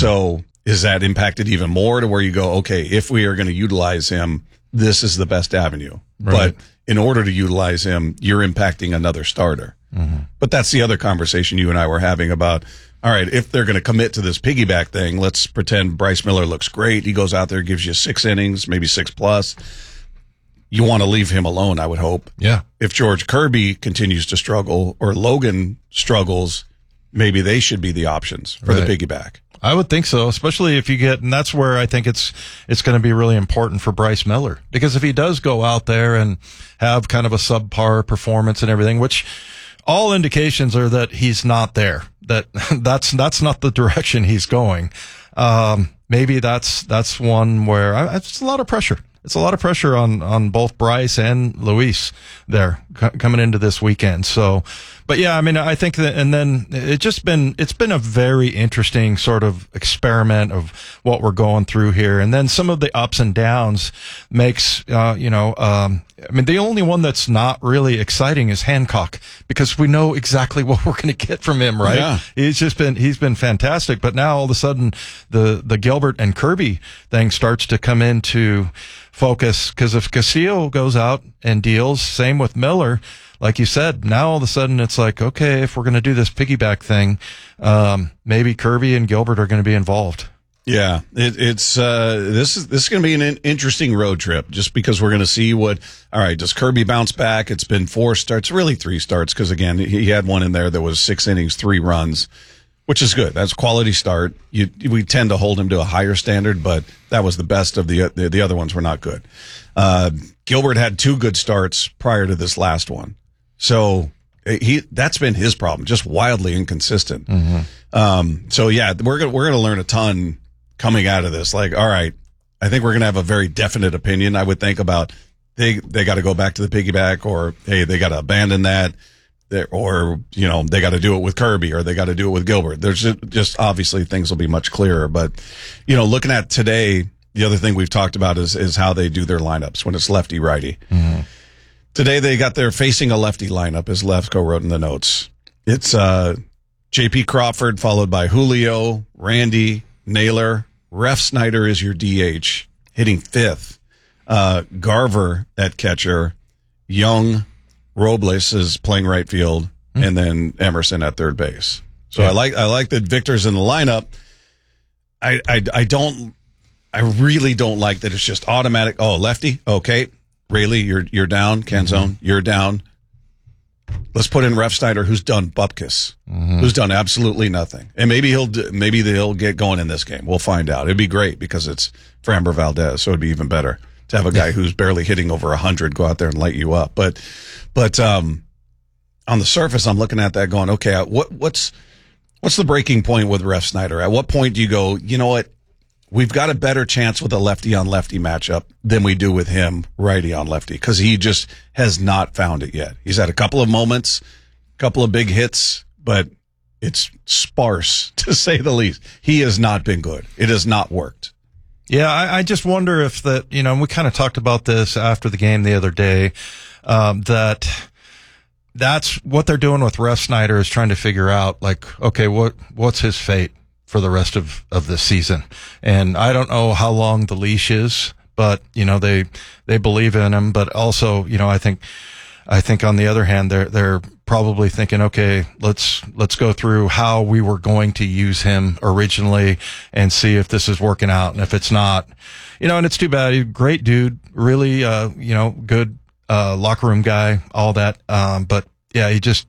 So is that impacted even more to where you go, okay, if we are going to utilize him, this is the best avenue. Right. But in order to utilize him, you're impacting another starter. But that's the other conversation you and I were having about, all right, if they're going to commit to this piggyback thing, let's pretend Bryce Miller looks great. He goes out there, gives you 6 innings, maybe 6+. You want to leave him alone, I would hope. Yeah. If George Kirby continues to struggle or Logan struggles, maybe they should be the options for the piggyback. I would think so, especially if you get, and that's where I think it's going to be really important for Bryce Miller, because if he does go out there and have kind of a subpar performance and everything, which all indications are that he's not there, that's not the direction he's going. Maybe that's one where it's a lot of pressure. It's a lot of pressure on both Bryce and Luis there coming into this weekend. So, but yeah, I mean, I think that, and then it's been a very interesting sort of experiment of what we're going through here. And then some of the ups and downs makes, I mean, the only one that's not really exciting is Hancock, because we know exactly what we're going to get from him, right? Yeah. He's been fantastic, but now all of a sudden the Gilbert and Kirby thing starts to come into focus, because if Castillo goes out and deals, same with Miller, like you said, now all of a sudden it's like, okay, if we're going to do this piggyback thing, maybe Kirby and Gilbert are going to be involved. Yeah, this is going to be an interesting road trip, just because we're going to see all right, does Kirby bounce back? It's been 4 starts, really 3 starts, because again, he had one in there that was 6 innings, 3 runs, which is good. That's a quality start. We tend to hold him to a higher standard, but that was the best of the other ones were not good. Gilbert had 2 good starts prior to this last one. So that's been his problem, just wildly inconsistent. So yeah, we're going to learn a ton coming out of this. Like, all right, I think we're going to have a very definite opinion, I would think, about they got to go back to the piggyback, or hey, they got to abandon that, or they got to do it with Kirby, or they got to do it with Gilbert. There's just obviously things will be much clearer. But looking at today, the other thing we've talked about is how they do their lineups when it's lefty righty. Today they got their facing a lefty lineup, as Lefko wrote in the notes. It's J.P. Crawford followed by Julio, Randy, Naylor. Refsnyder is your DH, hitting 5th. Garver at catcher. Young, Robles is playing right field, and then Emerson at third base. So I like that Victor's in the lineup. I really don't like that it's just automatic. Oh, lefty, okay. Rayleigh, you're down. Canzone, you're down. Let's put in Refsnyder, who's done bupkis, who's done absolutely nothing, and maybe they'll get going in this game. We'll find out. It'd be great because it's Framber Valdez, so it'd be even better to have a guy who's barely hitting over 100 go out there and light you up. But on the surface, I'm looking at that going, okay, what's the breaking point with Refsnyder? At what point do you go, you know what? We've got a better chance with a lefty-on-lefty matchup than we do with him righty-on-lefty, because he just has not found it yet. He's had a couple of moments, a couple of big hits, but it's sparse, to say the least. He has not been good. It has not worked. Yeah, I just wonder if that, we kind of talked about this after the game the other day, that's what they're doing with Refsnyder, is trying to figure out, like, okay, what's his fate for the rest of this season. And I don't know how long the leash is, but, they believe in him. But also, I think on the other hand, they're probably thinking, okay, let's go through how we were going to use him originally and see if this is working out. And if it's not, and it's too bad. Great dude, really, good, locker room guy, all that. But yeah, he just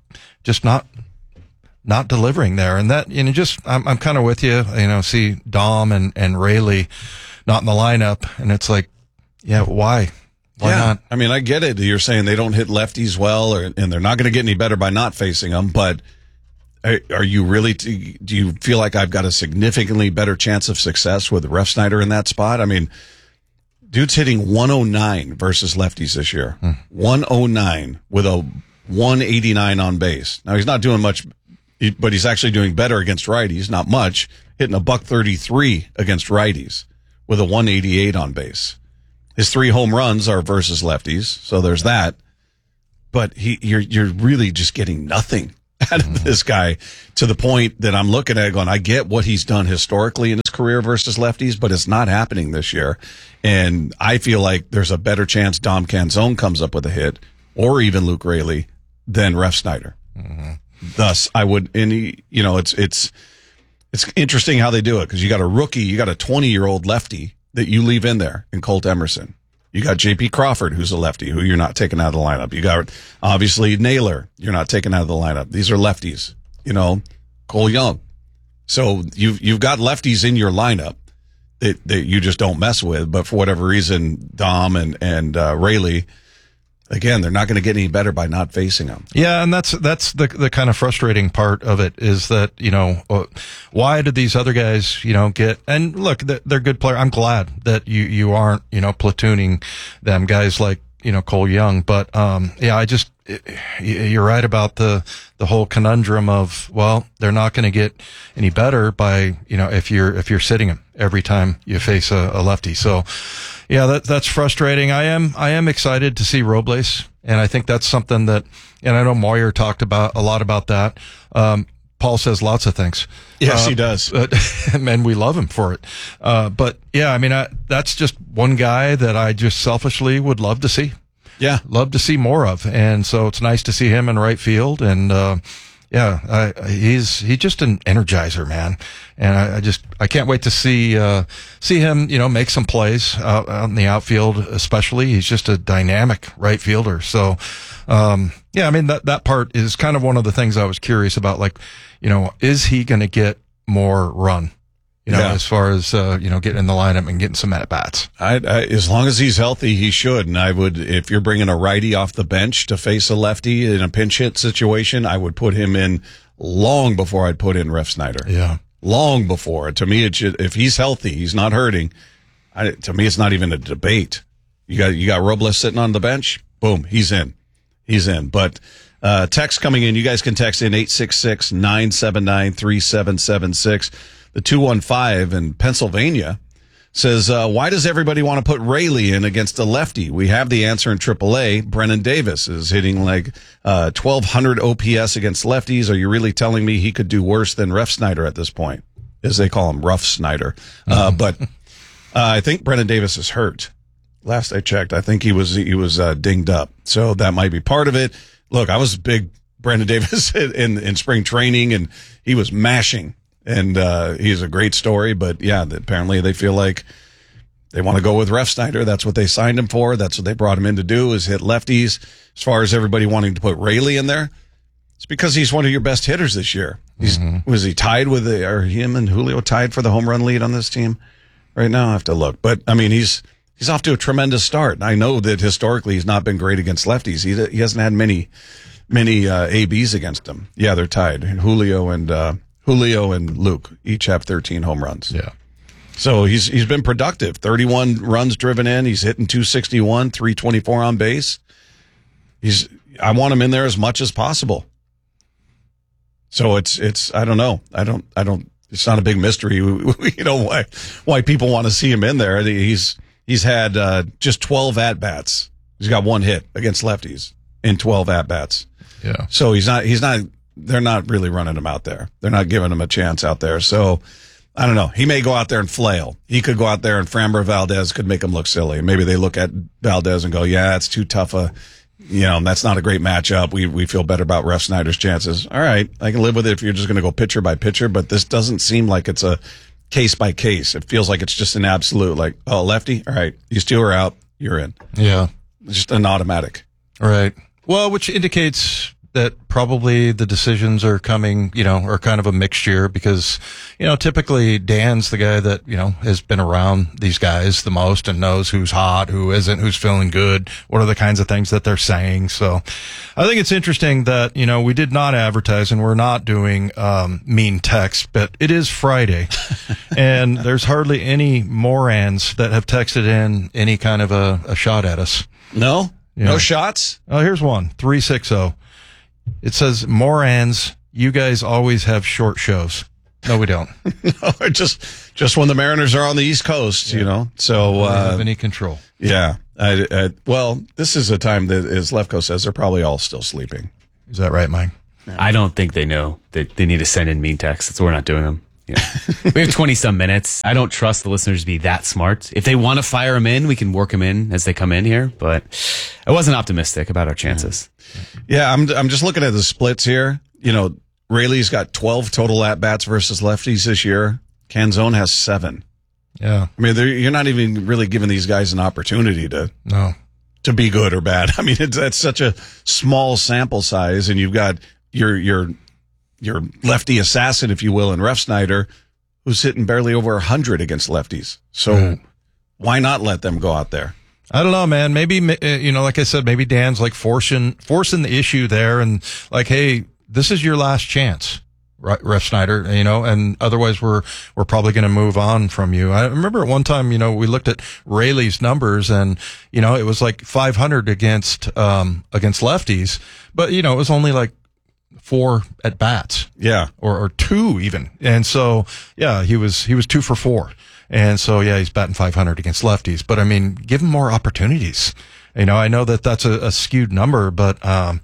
not delivering there. And that, I'm kind of with you, see Dom and Rayleigh not in the lineup. And it's like, yeah, why? Why not? I mean, I get it. You're saying they don't hit lefties well, and they're not going to get any better by not facing them. But are you really, do you feel like I've got a significantly better chance of success with Refsnyder in that spot? I mean, dude's hitting 109 versus lefties this year. 109 with a 189 on base. Now, he's not doing much, but he's actually doing better against righties. Not much, hitting a $133 against righties with a 188 on base. His 3 home runs are versus lefties, so there's that. But you're really just getting nothing out of this guy, to the point that I'm looking at it going, I get what he's done historically in his career versus lefties, but it's not happening this year. And I feel like there's a better chance Dom Canzone comes up with a hit, or even Luke Raley, than Ref Snyder. Mm-hmm. Thus, I would, it's interesting how they do it, because you got a rookie, you got a 20-year-old lefty that you leave in there in Colt Emerson. You got J.P. Crawford, who's a lefty, who you're not taking out of the lineup. You got, obviously, Naylor, you're not taking out of the lineup. These are lefties, Cole Young. So you've got lefties in your lineup that you just don't mess with. But for whatever reason, Dom and Raley, again, they're not going to get any better by not facing them. Yeah, and that's the kind of frustrating part of it, is that, why did these other guys, get, and look, they're good players. I'm glad that you aren't, platooning them, guys like, Cole Young. But, you're right about the whole conundrum of, well, they're not going to get any better by, if you're sitting them every time you face a lefty. So, yeah, that's frustrating. I am excited to see Robles, and I think that's something that, and I know Moyer talked a lot about that. Paul says lots of things. Yes, he does. And we love him for it. But yeah, I mean, that's just one guy that I just selfishly would love to see. Yeah. Love to see more of. And so it's nice to see him in right field. And, he's just an energizer, man. And I can't wait to see him, make some plays out in the outfield, especially. He's just a dynamic right fielder. So, I mean, that part is kind of one of the things I was curious about. Like, is he going to get more run? As far as, getting in the lineup and getting some at-bats. As long as he's healthy, he should. And I would, if you're bringing a righty off the bench to face a lefty in a pinch hit situation, I would put him in long before I'd put in Ref Snyder. Yeah. Long before. To me, if he's healthy, he's not hurting. To me, it's not even a debate. You got Robles sitting on the bench. Boom. He's in. But, text coming in. You guys can text in 866-979-3776. The 215 in Pennsylvania says, why does everybody want to put Raley in against a lefty? We have the answer in AAA. Brennan Davis is hitting like 1,200 OPS against lefties. Are you really telling me he could do worse than Ref Snyder at this point? As they call him, Rough Snyder. But I think Brennan Davis is hurt. Last I checked, I think he was dinged up. So that might be part of it. Look, I was a big Brennan Davis in spring training, and he was mashing. And he's a great story, but yeah, apparently they feel like they want to go with Ref Snyder. That's what they signed him for. That's what they brought him in to do, is hit lefties. As far as everybody wanting to put Raley in there, it's because he's one of your best hitters this year. Was he tied with him and Julio tied for the home run lead on this team right now? I have to look, but I mean, he's off to a tremendous start. I know that historically he's not been great against lefties. He hasn't had many ABs against him. Yeah, they're tied. Julio and Luke each have 13 home runs. Yeah. So he's been productive. 31 runs driven in. He's hitting 261, 324 on base. I want him in there as much as possible. So it's I don't know. It's not a big mystery, why people want to see him in there. He's had just 12 at bats. He's got one hit against lefties in 12 at bats. Yeah. So he's not they're not really running him out there. They're not giving him a chance out there. So I don't know. He may go out there and flail. He could go out there and Framber Valdez could make him look silly. Maybe they look at Valdez and go, yeah, it's too tough that's not a great matchup. We feel better about Ref Snyder's chances. All right. I can live with it if you're just going to go pitcher by pitcher, but this doesn't seem like it's a case by case. It feels like it's just an absolute, like, oh, lefty. All right. These two are out. You're in. Yeah. It's just an automatic. Right. Well, which indicates that probably the decisions are coming, are kind of a mixture, because, typically Dan's the guy that, has been around these guys the most and knows who's hot, who isn't, who's feeling good, what are the kinds of things that they're saying. So I think it's interesting that, we did not advertise and we're not doing, mean text, but it is Friday and there's hardly any morons that have texted in any kind of a shot at us. No? No shots? Oh, here's one, 360. It says, Morans, you guys always have short shows. No, we don't. No, just when the Mariners are on the East Coast, So, don't have any control. Yeah. Well, this is a time that, as Lefko says, they're probably all still sleeping. Is that right, Mike? I don't think they know that they need to send in mean texts. That's why we're not doing them. Yeah. We have 20 some minutes. I don't trust the listeners to be that smart. If they want to fire them in, we can work them in as they come in here. But I wasn't optimistic about our chances. Yeah, I'm just looking at the splits here. You know, Rayleigh's got 12 total at bats versus lefties this year. Canzone has 7. Yeah. I mean, you're not even really giving these guys an opportunity to be good or bad. I mean, that's such a small sample size, and you've got your lefty assassin, if you will, in Refsnyder, who's hitting barely over 100 against lefties. So why not let them go out there? I don't know, man. Maybe, like I said, maybe Dan's like forcing the issue there and like, hey, this is your last chance, Refsnyder, and otherwise we're probably going to move on from you. I remember at one time, we looked at Rayleigh's numbers and, it was like 500 against lefties, but, it was only like 4 at bats. Yeah. Or 2 even. And so, yeah, he was 2 for 4. And so, yeah, he's batting 500 against lefties, but I mean, give him more opportunities. I know that's a skewed number, but,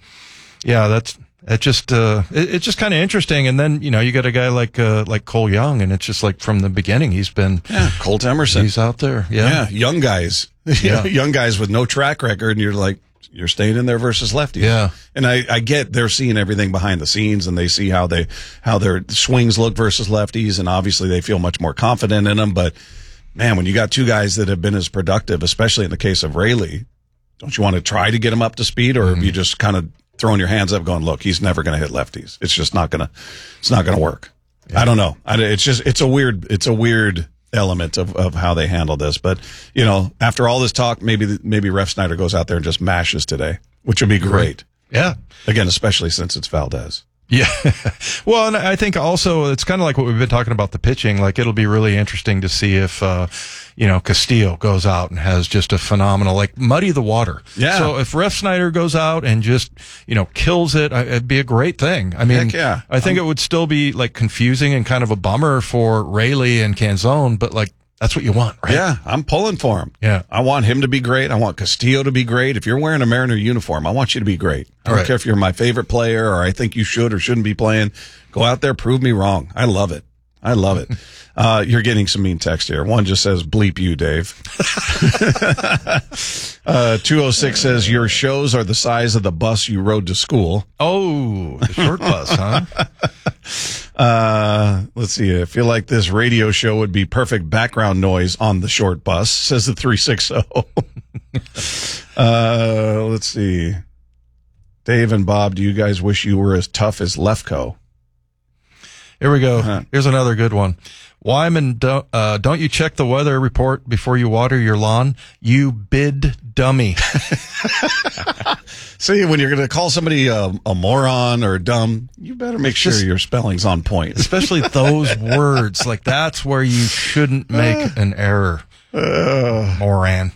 it's just kind of interesting. And then, you got a guy like Cole Young, and it's just like from the beginning, he's been. Yeah. Colt Emerson. He's out there. Yeah. Young guys. Yeah. Young guys with no track record. And you're like, you're staying in there versus lefties. Yeah. And I get they're seeing everything behind the scenes and they see how their swings look versus lefties. And obviously they feel much more confident in them. But man, when you got 2 guys that have been as productive, especially in the case of Rayleigh, don't you want to try to get him up to speed, or have you just kind of throwing your hands up going, look, he's never going to hit lefties. It's just not going to work. Yeah. I don't know. It's a weird element of how they handle this. But, after all this talk, maybe Refsnyder goes out there and just mashes today, which would be great. Yeah. Again, especially since it's Valdez. Yeah. Well, and I think also it's kind of like what we've been talking about the pitching. Like, it'll be really interesting to see if, Castillo goes out and has just a phenomenal, muddy the water. Yeah. So if Refsnyder goes out and just, kills it, it'd be a great thing. I mean, heck yeah. I think it would still be confusing and kind of a bummer for Rayleigh and Canzone, but that's what you want, right? Yeah, I'm pulling for him. Yeah. I want him to be great. I want Castillo to be great. If you're wearing a Mariner uniform, I want you to be great. I don't care if you're my favorite player or I think you should or shouldn't be playing. Go out there, prove me wrong. I love it. You're getting some mean text here. One just says, bleep you, Dave. 206 says, your shows are the size of the bus you rode to school. Oh, the short bus, huh? Let's see. I feel like this radio show would be perfect background noise on the short bus, says the 360. Let's see. Dave and Bob, do you guys wish you were as tough as Lefko? Here we go. Here's another good one. Wyman, don't you check the weather report before you water your lawn? You bid dummy. See, when you're going to call somebody a moron or dumb, you better make sure your spelling's on point. Especially those words. That's where you shouldn't make an error. Moran.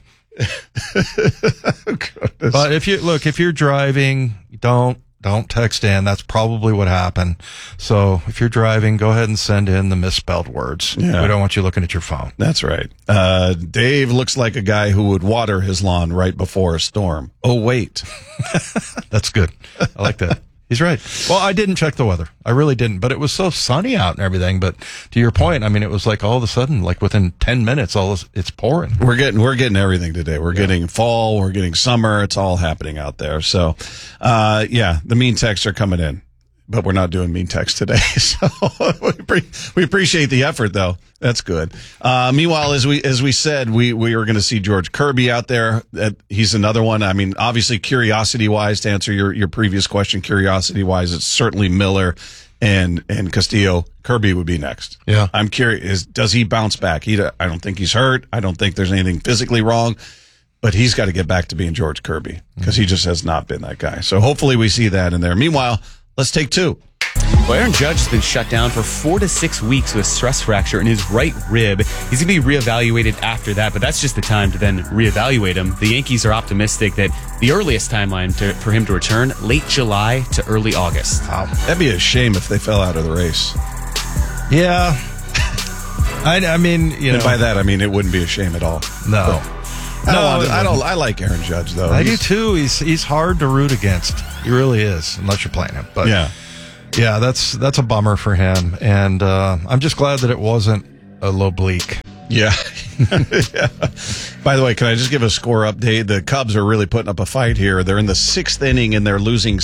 But if you're driving, don't text in. That's probably what happened. So if you're driving, go ahead and send in the misspelled words. Yeah. We don't want you looking at your phone. That's right. Dave looks like a guy who would water his lawn right before a storm. Oh, wait. That's good. I like that. He's right. Well, I didn't check the weather. I really didn't, but it was so sunny out and everything. But to your point, I mean, it was all of a sudden, within 10 minutes, it's pouring. We're getting everything today. We're getting fall. We're getting summer. It's all happening out there. So, the mean texts are coming in, but we're not doing mean text today. So we appreciate the effort, though. That's good. Meanwhile, as we said, we were going to see George Kirby out there. He's another one. I mean, obviously, curiosity-wise, to answer your previous question, curiosity-wise, it's certainly Miller and Castillo. Kirby would be next. Yeah. I'm curious, does he bounce back? I don't think he's hurt. I don't think there's anything physically wrong. But he's got to get back to being George Kirby because he just has not been that guy. So hopefully we see that in there. Meanwhile, let's take 2. Well, Aaron Judge has been shut down for 4 to 6 weeks with a stress fracture in his right rib. He's going to be reevaluated after that, but that's just the time to then reevaluate him. The Yankees are optimistic that the earliest timeline for him to return, late July to early August. Wow. That'd be a shame if they fell out of the race. Yeah. I mean, and by that, I mean, it wouldn't be a shame at all. No. I like Aaron Judge, though. I do too. He's hard to root against. He really is, unless you're playing him. But yeah. Yeah, that's a bummer for him. And I'm just glad that it wasn't a l'oblique. Yeah. Yeah. By the way, can I just give a score update? The Cubs are really putting up a fight here. They're in the 6th inning and they're losing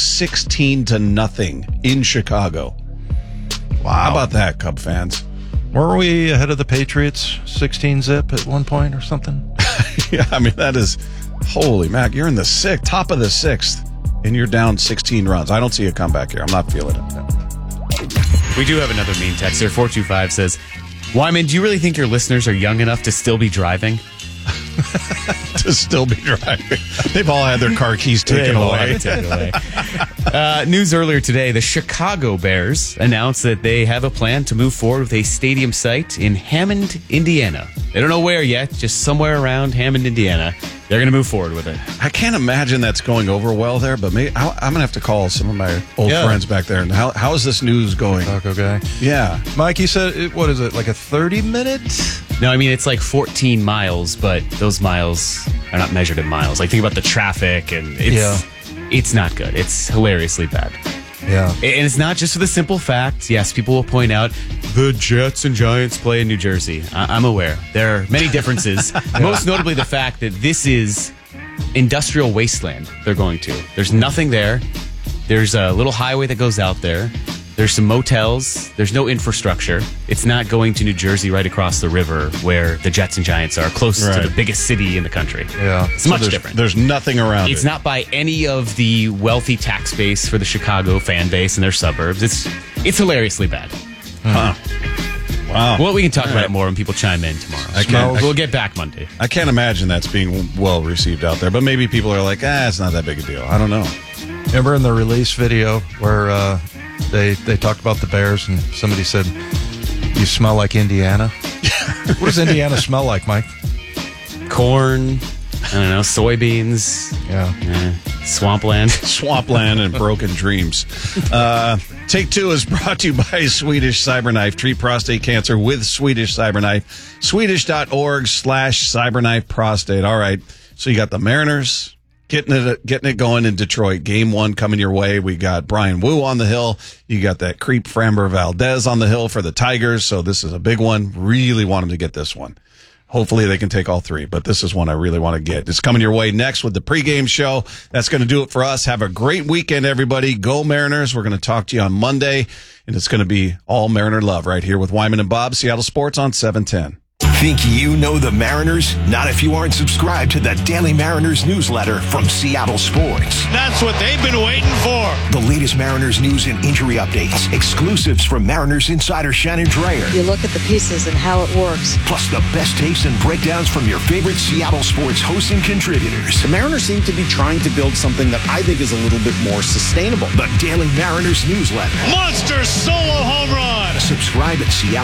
16-0 in Chicago. Wow. How about that, Cub fans? Weren't we ahead of the Patriots 16-zip at one point or something? Yeah, I mean, that is, holy Mac, you're in the top of the 6th, and you're down 16 runs. I don't see a comeback here. I'm not feeling it. We do have another mean texter. 425 says, Wyman, do you really think your listeners are young enough to still be driving? To still be driving. They've all had their car keys taken away. News earlier today, the Chicago Bears announced that they have a plan to move forward with a stadium site in Hammond, Indiana. They don't know where yet, just somewhere around Hammond, Indiana. They're going to move forward with it. I can't imagine that's going over well there, but maybe I'm going to have to call some of my old friends back there. And how is this news going? Taco guy. Yeah. Mike, you said, what is it, like a 30-minute? No, I mean, it's like 14 miles, but those miles are not measured in miles. Like, think about the traffic, and it's not good. It's hilariously bad. Yeah. And it's not just for the simple fact, yes, people will point out, the Jets and Giants play in New Jersey. I'm aware. There are many differences. Most notably the fact that this is industrial wasteland they're going to. There's nothing there. There's a little highway that goes out there. There's some motels. There's no infrastructure. It's not going to New Jersey right across the river where the Jets and Giants are, closest to the biggest city in the country. Yeah. It's much different. There's nothing around It's not by any of the wealthy tax base for the Chicago fan base and their suburbs. It's hilariously bad. Huh. Wow. Well, we can talk about it more when people chime in tomorrow. We'll get back Monday. I can't imagine that's being well received out there, but maybe people are like, it's not that big a deal. I don't know. Remember in the release video where they talked about the Bears and somebody said, you smell like Indiana? What does Indiana smell like, Mike? Corn, I don't know, soybeans. Yeah. Swampland. Swampland and broken dreams. Take Two is brought to you by Swedish Cyberknife. Treat prostate cancer with Swedish Cyberknife. Swedish.org/cyberknife prostate. All right. So you got the Mariners getting it going in Detroit. Game 1 coming your way. We got Brian Wu on the hill. You got that creep Framber Valdez on the hill for the Tigers. So this is a big one. Really want them to get this one. Hopefully they can take all 3, but this is one I really want to get. It's coming your way next with the pregame show. That's going to do it for us. Have a great weekend, everybody. Go Mariners. We're going to talk to you on Monday, and it's going to be all Mariner love right here with Wyman and Bob, Seattle Sports on 710. Think you know the Mariners? Not if you aren't subscribed to the Daily Mariners newsletter from Seattle Sports. That's what they've been waiting for. The latest Mariners news and injury updates, exclusives from Mariners insider Shannon Dreyer. You look at the pieces and how it works. Plus the best takes and breakdowns from your favorite Seattle Sports hosts and contributors. The Mariners seem to be trying to build something that I think is a little bit more sustainable. The Daily Mariners newsletter. Monster solo home run. Subscribe at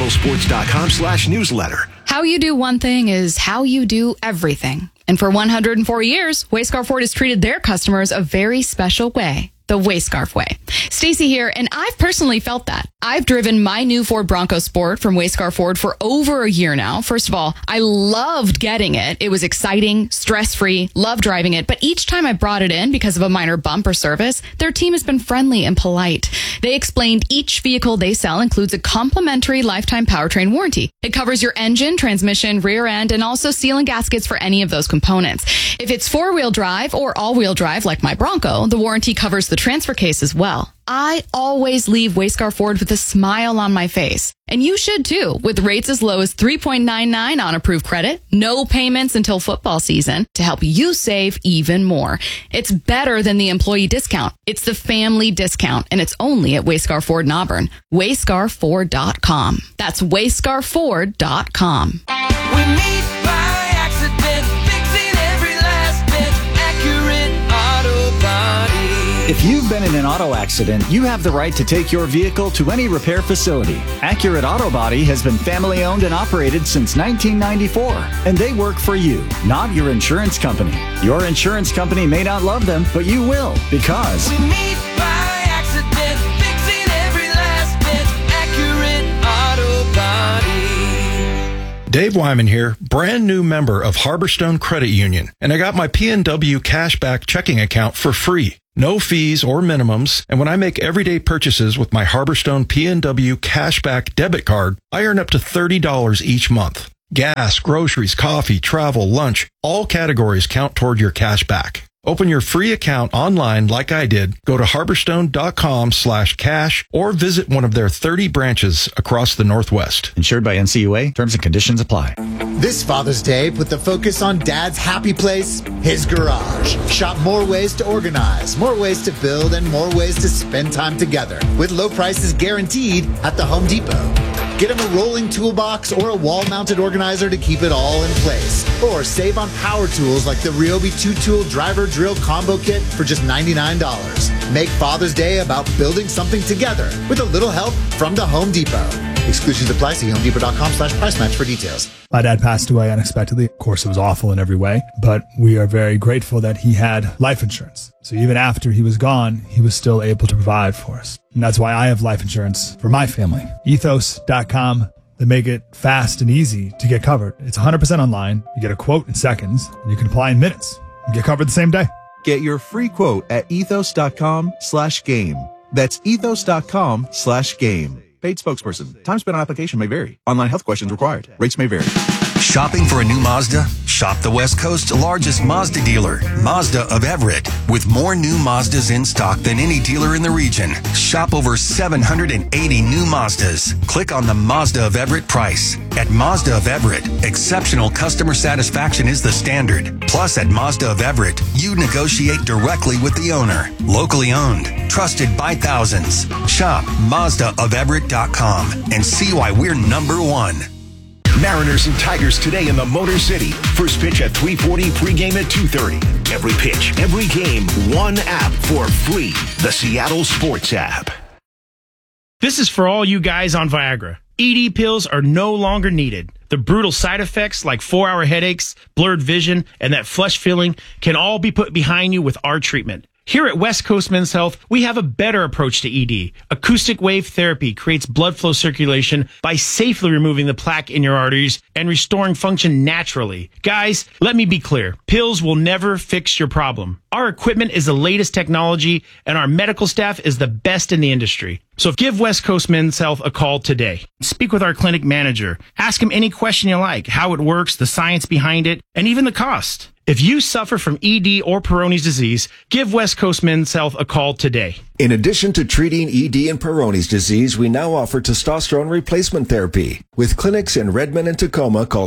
seattlesports.com/newsletter. How you do one thing is how you do everything. And for 104 years, Wayscarf Ford has treated their customers a very special way. The Wayscarf way. Stacy here, and I've personally felt that. I've driven my new Ford Bronco Sport from Wayscarf Ford for over a year now. First of all, I loved getting it. It was exciting, stress-free, loved driving it. But each time I brought it in because of a minor bump or service, their team has been friendly and polite. They explained each vehicle they sell includes a complimentary lifetime powertrain warranty. It covers your engine, transmission, rear end, and also seal and gaskets for any of those components. If it's four-wheel drive or all-wheel drive like my Bronco, the warranty covers the transfer case as well. I always leave Wayscarf Ford with a smile on my face. And you should too, with rates as low as 3.99 on approved credit, no payments until football season to help you save even more. It's better than the employee discount. It's the family discount, and it's only at Wayscarf Ford in Auburn. Wayscarford.com. That's Wayscarford.com. We meet by accident, fixing every last bit, Accurate Auto Body. If you've been in an auto accident, you have the right to take your vehicle to any repair facility. Accurate Auto Body has been family owned and operated since 1994, and they work for you, not your insurance company. Your insurance company may not love them, but you will, because We meet by accident, fixing every last bit, Accurate Auto Body. Dave Wyman here, brand new member of Harborstone Credit Union, and I got my PNW Cashback checking account for free. No fees or minimums, and when I make everyday purchases with my Harborstone PNW Cashback debit card, I earn up to $30 each month. Gas, groceries, coffee, travel, lunch, all categories count toward your cash back. Open your free account online like I did. Go to harborstone.com/cash or visit one of their 30 branches across the Northwest. Insured by NCUA. Terms and conditions apply. This Father's Day, put the focus on Dad's happy place, his garage. Shop more ways to organize, more ways to build, and more ways to spend time together with low prices guaranteed at the Home Depot. Get him a rolling toolbox or a wall-mounted organizer to keep it all in place. Or save on power tools like the Ryobi 2-tool driver drill combo kit for just $99. Make Father's Day about building something together with a little help from the Home Depot. Exclusions apply. See homedepot.com/price match for details. My dad passed away unexpectedly. Of course, it was awful in every way, but we are very grateful that he had life insurance. So even after he was gone, he was still able to provide for us. And that's why I have life insurance for my family. Ethos.com. They make it fast and easy to get covered. It's 100% online. You get a quote in seconds, and you can apply in minutes and get covered the same day. Get your free quote at ethos.com/game. That's ethos.com/game. Paid spokesperson. Time spent on application may vary. Online health questions required. Rates may vary. Shopping for a new Mazda? Shop the West Coast's largest Mazda dealer, Mazda of Everett. With more new Mazdas in stock than any dealer in the region. Shop over 780 new Mazdas. Click on the Mazda of Everett price. At Mazda of Everett, exceptional customer satisfaction is the standard. Plus, at Mazda of Everett, you negotiate directly with the owner. Locally owned, trusted by thousands. Shop MazdaofEverett.com and see why we're number one. Mariners and Tigers today in the Motor City. First pitch at 3:40, pregame at 2:30. Every pitch, every game, one app for free. The Seattle Sports app. This is for all you guys on Viagra. ED pills are no longer needed. The brutal side effects like 4-hour headaches, blurred vision, and that flush feeling can all be put behind you with our treatment. Here at West Coast Men's Health, we have a better approach to ED. Acoustic wave therapy creates blood flow circulation by safely removing the plaque in your arteries and restoring function naturally. Guys, let me be clear. Pills will never fix your problem. Our equipment is the latest technology, and our medical staff is the best in the industry. So give West Coast Men's Health a call today. Speak with our clinic manager. Ask him any question you like, how it works, the science behind it, and even the cost. If you suffer from ED or Peyronie's disease, give West Coast Men's Health a call today. In addition to treating ED and Peyronie's disease, we now offer testosterone replacement therapy. With clinics in Redmond and Tacoma, call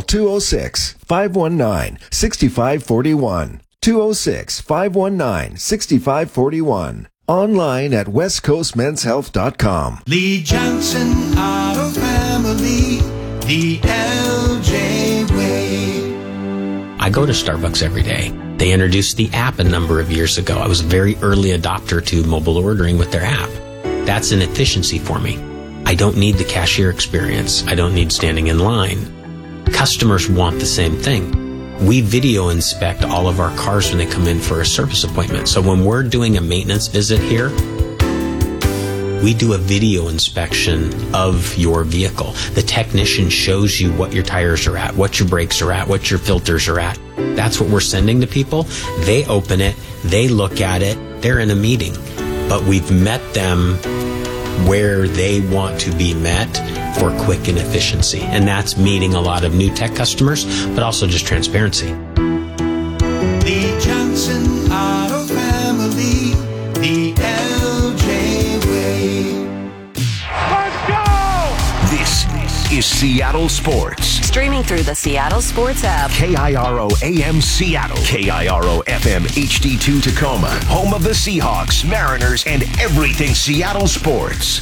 206-519-6541. 206-519-6541. Online at westcoastmenshealth.com. Lee Johnson Auto Family, the LJ way. I go to Starbucks every day. They introduced the app a number of years ago. I was a very early adopter to mobile ordering with their app. That's an efficiency for me. I don't need the cashier experience. I don't need standing in line. Customers want the same thing. We video inspect all of our cars when they come in for a service appointment. So when we're doing a maintenance visit here, we do a video inspection of your vehicle. The technician shows you what your tires are at, what your brakes are at, what your filters are at. That's what we're sending to people. They open it, they look at it, they're in a meeting. But we've met them where they want to be met for quick and efficiency. And that's meeting a lot of new tech customers, but also just transparency. Lee Johnson Auto Family, the LJ way. Let's go! This is Seattle Sports. Streaming through the Seattle Sports app. KIRO AM Seattle. KIRO FM HD2 Tacoma. Home of the Seahawks, Mariners, and everything Seattle sports.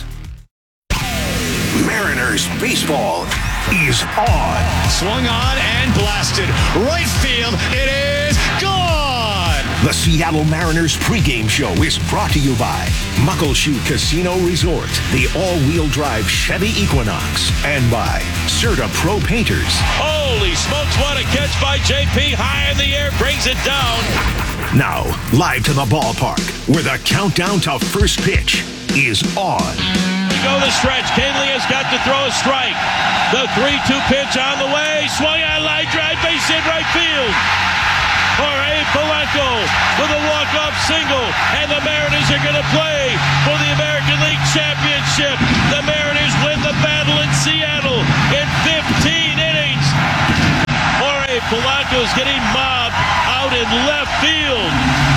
Mariners baseball is on. Swung on and blasted. Right field. It is gone. The Seattle Mariners pregame show is brought to you by Muckleshoot Casino Resort, the all-wheel drive Chevy Equinox, and by Serta Pro Painters. Holy smokes, what a catch by JP. High in the air, brings it down. Now, live to the ballpark, where the countdown to first pitch is on. Go the stretch. Kenley has got to throw a strike. The 3-2 pitch on the way. Swung on, line drive, base hit right field. Jorge Polanco with a walk-off single, and the Mariners are going to play for the American League Championship. The Mariners win the battle in Seattle in 15 innings. Jorge Polanco is getting mobbed out in left field.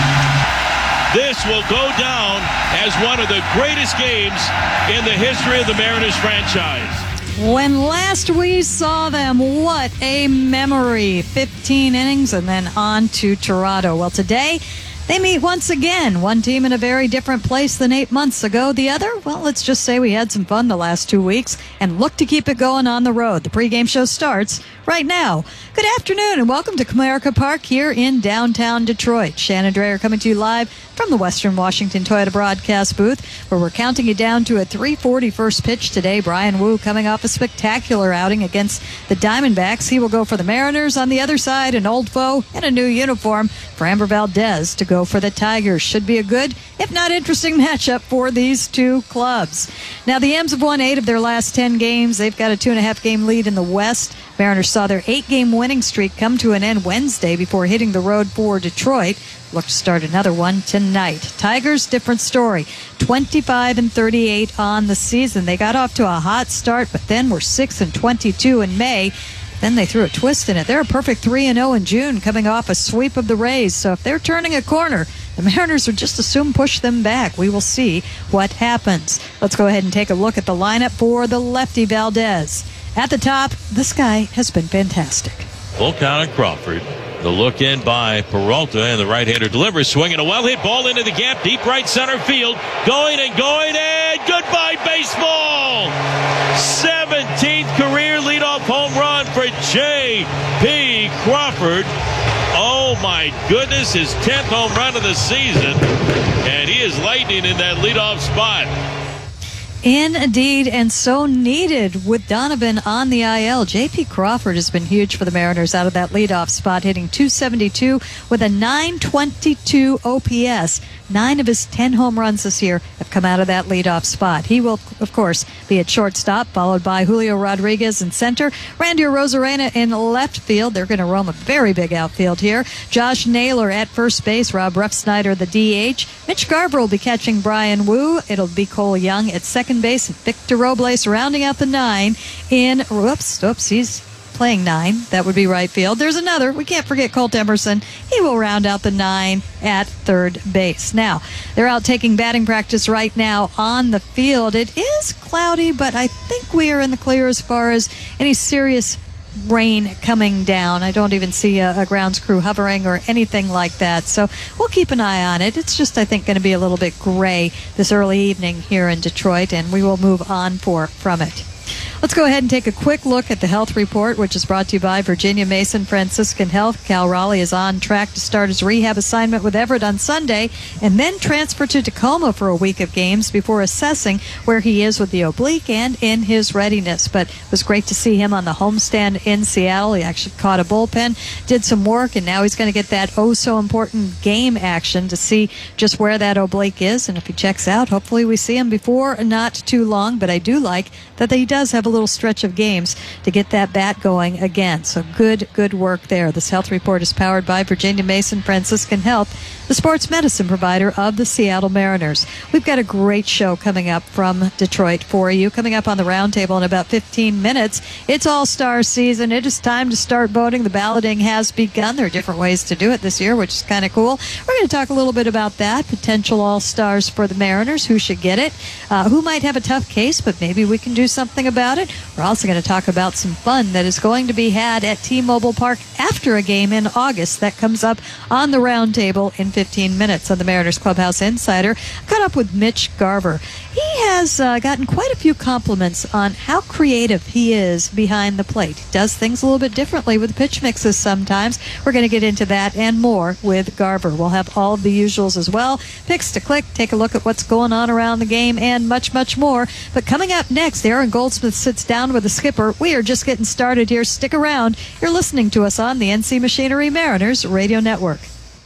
This will go down as one of the greatest games in the history of the Mariners franchise. When last we saw them, what a memory. 15 innings and then on to Toronto. Well, today they meet once again. One team in a very different place than 8 months ago. The other, well, let's just say we had some fun the last 2 weeks and look to keep it going on the road. The pregame show starts right now. Good afternoon and welcome to Comerica Park here in downtown Detroit. Shannon Dreyer coming to you live from the Western Washington Toyota broadcast booth, where we're counting you down to a 3:40 first pitch today. Brian Wu coming off a spectacular outing against the Diamondbacks. He will go for the Mariners. On the other side, an old foe in a new uniform for Amber Valdez to go for the Tigers. Should be a good, if not interesting, matchup for these two clubs. Now, the M's have won 8 of their last 10 games. They've got a 2.5-game lead in the West. Mariners saw their 8-game winning streak come to an end Wednesday before hitting the road for Detroit. Look to start another one tonight. Tigers, different story. 25-38 on the season. They got off to a hot start, but then were 6-22 in May. Then they threw a twist in it. They're a perfect 3-0 in June, coming off a sweep of the Rays. So if they're turning a corner, the Mariners would just as soon push them back. We will see what happens. Let's go ahead and take a look at the lineup for the lefty Valdez. At the top, this guy has been fantastic. Full count on Crawford. The look in by Peralta, and the right-hander delivers, swinging a well-hit ball into the gap, deep right center field. Going, and goodbye baseball! 17th career leadoff home run for J.P. Crawford. Oh my goodness, his 10th home run of the season, and he is lightning in that leadoff spot. Indeed, and so needed with Donovan on the IL. J.P. Crawford has been huge for the Mariners out of that leadoff spot, hitting .272 with a .922 OPS. 9 of his 10 home runs this year have come out of that leadoff spot. He will, of course, be at shortstop, followed by Julio Rodriguez in center, Randy Arozarena in left field. They're going to roam a very big outfield here. Josh Naylor at first base, Rob Refsnyder the DH. Mitch Garver will be catching Brian Wu. It'll be Cole Young at second base, and Victor Robles rounding out the 9 in, he's playing 9. That would be right field. There's another. We can't forget Colt Emerson. He will round out the 9 at third base. Now, they're out taking batting practice right now on the field. It is cloudy, but I think we are in the clear as far as any serious rain coming down. I don't even see a grounds crew hovering or anything like that. So we'll keep an eye on it. It's just, I think, going to be a little bit gray this early evening here in Detroit, and we will move on from it. Let's go ahead and take a quick look at the health report, which is brought to you by Virginia Mason Franciscan Health. Cal Raleigh is on track to start his rehab assignment with Everett on Sunday and then transfer to Tacoma for a week of games before assessing where he is with the oblique and in his readiness. But it was great to see him on the homestand in Seattle. He actually caught a bullpen, did some work, and now he's going to get that oh-so-important game action to see just where that oblique is. And if he checks out, hopefully we see him before not too long. But I do like that he does have a little stretch of games to get that bat going again. So good work there. This health report is powered by Virginia Mason Franciscan Health, the sports medicine provider of the Seattle Mariners. We've got a great show coming up from Detroit for you. Coming up on the roundtable in about 15 minutes. It's All-Star season. It is time to start voting. The balloting has begun. There are different ways to do it this year, which is kind of cool. We're going to talk a little bit about that. Potential All-Stars for the Mariners. Who should get it? Who might have a tough case, but maybe we can do something about it. We're also going to talk about some fun that is going to be had at T-Mobile Park after a game in August. That comes up on the roundtable in 15 minutes on the Mariners Clubhouse Insider. Caught up with Mitch Garver. He has gotten quite a few compliments on how creative he is behind the plate. He does things a little bit differently with pitch mixes sometimes. We're going to get into that and more with Garver. We'll have all of the usuals as well. Picks to click, take a look at what's going on around the game, and much, much more. But coming up next, Aaron Goldsmith sits down with the skipper. We are just getting started here. Stick around. You're listening to us on the NC Machinery Mariners Radio Network.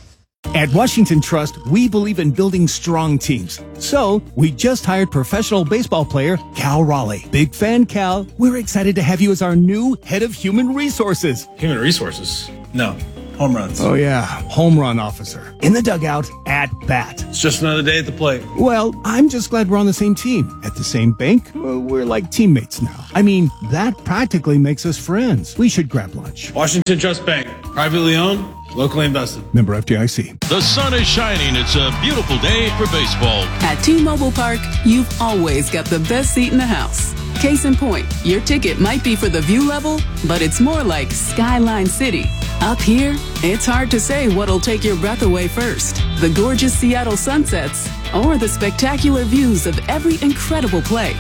At Washington Trust, we believe in building strong teams. So, we just hired professional baseball player Cal Raleigh. Big fan, Cal. We're excited to have you as our new head of human resources. Human resources? No. home runs. Oh, yeah. Home run officer. In the dugout, at bat. It's just another day at the plate. Well, I'm just glad we're on the same team. At the same bank, we're like teammates now. I mean, that practically makes us friends. We should grab lunch. Washington Trust Bank. Privately owned, locally invested. Member FDIC. The sun is shining. It's a beautiful day for baseball. At T-Mobile Park, you've always got the best seat in the house. Case in point, your ticket might be for the view level, but it's more like Skyline City. Up here, it's hard to say what'll take your breath away first. The gorgeous Seattle sunsets or the spectacular views of every incredible play.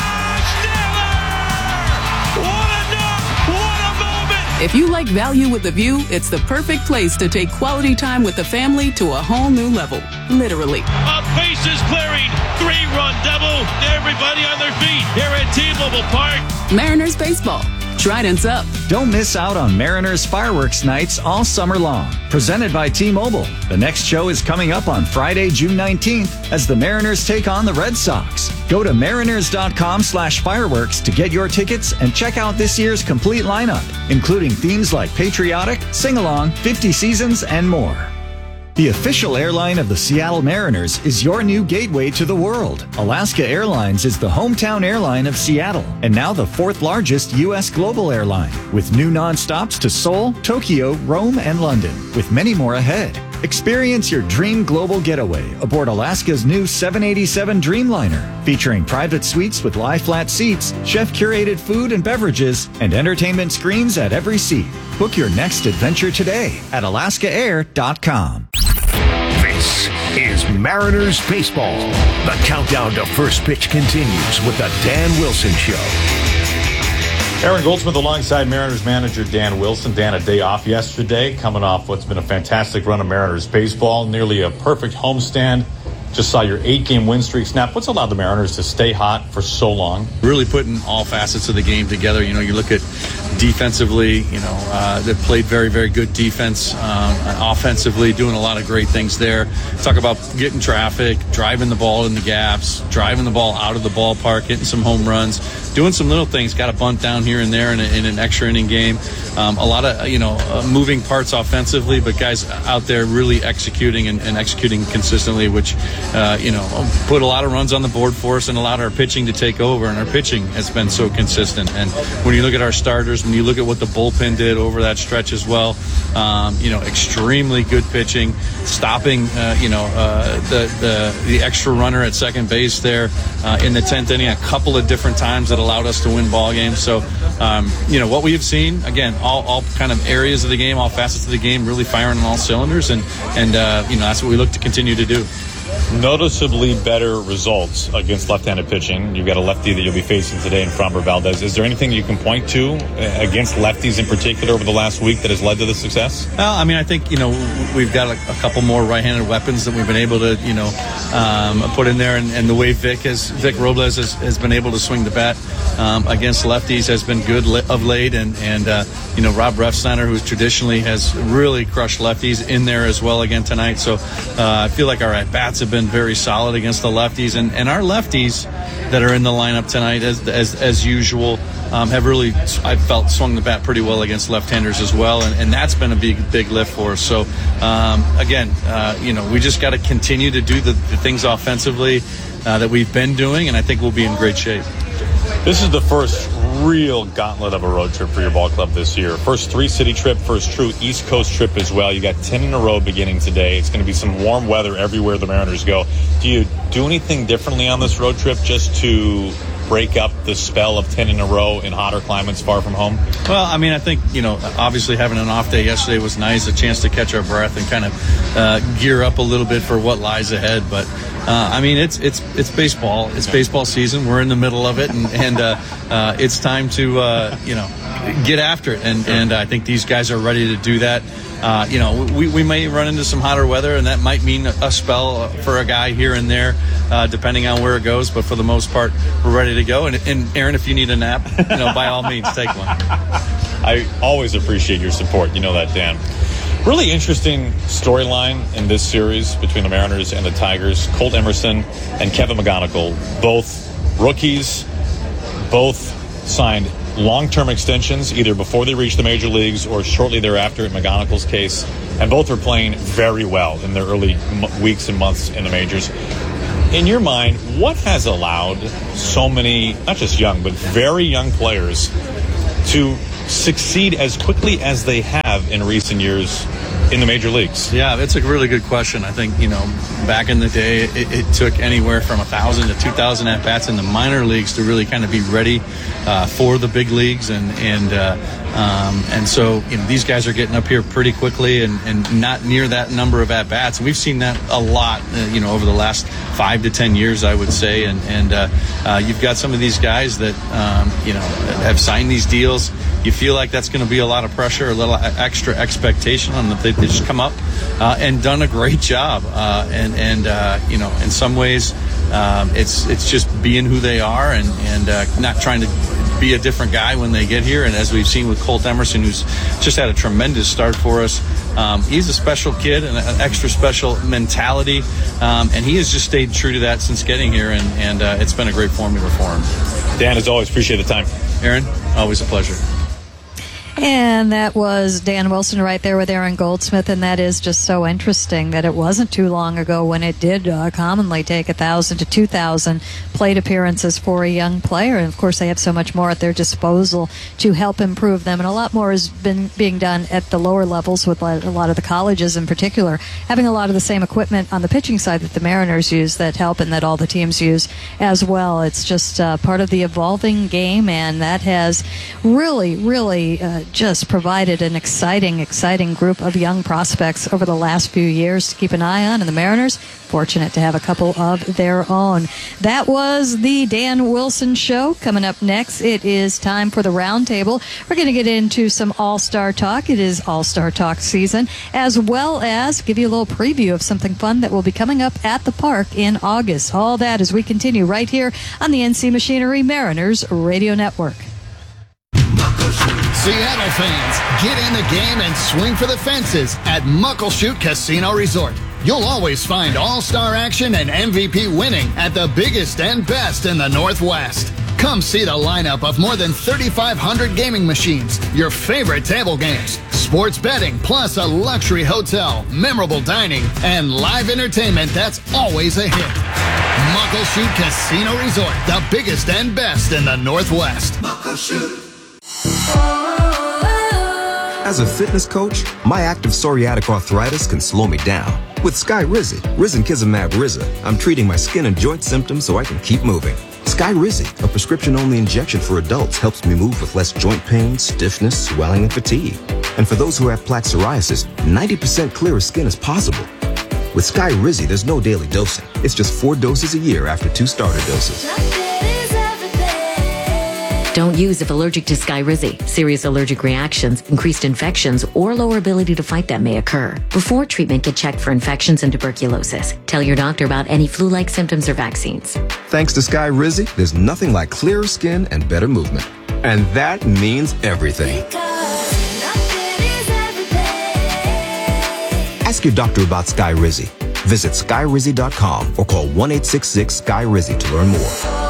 If you like value with the view, it's the perfect place to take quality time with the family to a whole new level. Literally. A bases clearing, 3-run double. Everybody on their feet here at T-Mobile Park. Mariners baseball. Trident's up. Don't miss out on Mariners fireworks nights all summer long. Presented by T-Mobile. The next show is coming up on Friday, June 19th as the Mariners take on the Red Sox. Go to mariners.com/fireworks to get your tickets and check out this year's complete lineup, including themes like Patriotic, Sing-Along, 50 Seasons, and more. The official airline of the Seattle Mariners is your new gateway to the world. Alaska Airlines is the hometown airline of Seattle and now the 4th largest U.S. global airline, with new nonstops to Seoul, Tokyo, Rome, and London, with many more ahead. Experience your dream global getaway aboard Alaska's new 787 Dreamliner, featuring private suites with lie-flat seats, chef-curated food and beverages, and entertainment screens at every seat. Book your next adventure today at alaskaair.com. This is Mariners baseball. The countdown to first pitch continues with the Dan Wilson Show. Aaron Goldsmith alongside Mariners manager Dan Wilson. Dan, a day off yesterday, coming off what's been a fantastic run of Mariners baseball, nearly a perfect homestand. Just saw your 8-game win streak snap. What's allowed the Mariners to stay hot for so long? Really putting all facets of the game together. You know, you look at defensively, they played very, very good defense. Offensively, doing a lot of great things there. Talk about getting traffic, driving the ball in the gaps, driving the ball out of the ballpark, hitting some home runs, doing some little things. Got a bunt down here and there in an extra inning game. A lot of, moving parts offensively, but guys out there really executing and executing consistently, which, put a lot of runs on the board for us and allowed our pitching to take over. And our pitching has been so consistent. And when you look at our starters, when you look at what the bullpen did over that stretch as well, extremely good pitching, stopping, the extra runner at second base there in the 10th inning a couple of different times that allowed us to win ball games. So, what we have seen, again, all kind of areas of the game, all facets of the game, really firing on all cylinders. And that's what we look to continue to do. Noticeably better results against left-handed pitching. You've got a lefty that you'll be facing today in Framber Valdez. Is there anything you can point to against lefties in particular over the last week that has led to the success? Well, I mean, I think, we've got a couple more right-handed weapons that we've been able to, put in there. And the way Vic Robles has been able to swing the bat against lefties has been good of late. And Rob Refsnyder, who traditionally has really crushed lefties, in there as well again tonight. So I feel like our at-bats have been very solid against the lefties, and our lefties that are in the lineup tonight, as usual, have really, I felt, swung the bat pretty well against left-handers as well, and that's been a big lift for us. So we just got to continue to do the things offensively that we've been doing, and I think we'll be in great shape. This is the first real gauntlet of a road trip for your ball club this year. First 3-city trip, first true East Coast trip as well. You got 10 in a row beginning today. It's going to be some warm weather everywhere the Mariners go. Do you do anything differently on this road trip just to break up the spell of 10 in a row in hotter climates far from home? Well, I mean, I think, Obviously having an off day yesterday was nice, a chance to catch our breath and kind of gear up a little bit for what lies ahead. But it's baseball. It's baseball season. We're in the middle of it, and it's time to get after it. And I think these guys are ready to do that. We may run into some hotter weather, and that might mean a spell for a guy here and there, depending on where it goes. But for the most part, we're ready to go. And Aaron, if you need a nap, by all means, take one. I always appreciate your support. You know that, Dan. Really interesting storyline in this series between the Mariners and the Tigers. Colt Emerson and Kevin McGonigal, both rookies, both signed long-term extensions, either before they reach the major leagues or shortly thereafter in McGonagall's case, and both are playing very well in their early weeks and months in the majors. In your mind, what has allowed so many, not just young, but very young players to succeed as quickly as they have in recent years in the major leagues? Yeah, that's a really good question. I think, back in the day, it took anywhere from 1,000 to 2,000 at-bats in the minor leagues to really kind of be ready for the big leagues. And so, these guys are getting up here pretty quickly and not near that number of at-bats. And we've seen that a lot, over the last 5 to 10 years, I would say. And you've got some of these guys that, have signed these deals. You feel like that's going to be a lot of pressure, a little extra expectation on them. They just come up and done a great job. In some ways, it's just being who they are and not trying to be a different guy when they get here. And as we've seen with Colt Emerson, who's just had a tremendous start for us, he's a special kid and an extra special mentality, and he has just stayed true to that since getting here, and it's been a great formula for him. Dan, as always, appreciate the time. Aaron, always a pleasure. And that was Dan Wilson right there with Aaron Goldsmith, and that is just so interesting that it wasn't too long ago when it did commonly take 1,000 to 2,000 plate appearances for a young player. And of course, they have so much more at their disposal to help improve them, and a lot more has been being done at the lower levels with a lot of the colleges in particular, having a lot of the same equipment on the pitching side that the Mariners use that help and that all the teams use as well. It's just part of the evolving game, and that has really just provided an exciting group of young prospects over the last few years to keep an eye on, and the Mariners fortunate to have a couple of their own. That was the Dan Wilson Show. Coming up next, it is time for the Roundtable. We're going to get into some All-Star talk. It is All-Star talk season, as well as give you a little preview of something fun that will be coming up at the park in August. All that as we continue right here on the NC Machinery Mariners Radio Network. Seattle fans, get in the game and swing for the fences at Muckleshoot Casino Resort. You'll always find all-star action and MVP winning at the biggest and best in the Northwest. Come see the lineup of more than 3,500 gaming machines, your favorite table games, sports betting, plus a luxury hotel, memorable dining, and live entertainment that's always a hit. Muckleshoot Casino Resort, the biggest and best in the Northwest. Muckleshoot. As a fitness coach, my active psoriatic arthritis can slow me down. With Skyrizi, Risankizumab Riza, I'm treating my skin and joint symptoms so I can keep moving. Skyrizi, a prescription-only injection for adults, helps me move with less joint pain, stiffness, swelling, and fatigue. And for those who have plaque psoriasis, 90% clearer skin is possible. With Skyrizi, there's no daily dosing. It's just 4 doses a year after 2 starter doses. Don't use if allergic to Skyrizi. Serious allergic reactions, increased infections, or lower ability to fight them may occur. Before treatment, get checked for infections and tuberculosis. Tell your doctor about any flu-like symptoms or vaccines. Thanks to Skyrizi, there's nothing like clearer skin and better movement. And that means everything. Ask your doctor about Skyrizi. Visit Skyrizi.com or call 1-866-SKY-RIZI to learn more.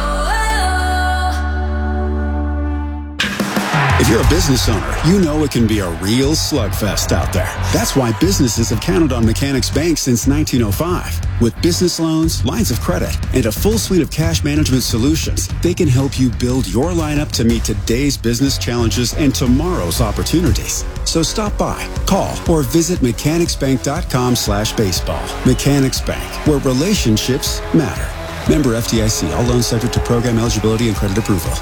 If you're a business owner, you know it can be a real slugfest out there. That's why businesses have counted on Mechanics Bank since 1905. With business loans, lines of credit, and a full suite of cash management solutions, they can help you build your lineup to meet today's business challenges and tomorrow's opportunities. So stop by, call, or visit mechanicsbank.com/baseball. Mechanics Bank, where relationships matter. Member FDIC. All loans subject to program eligibility and credit approval.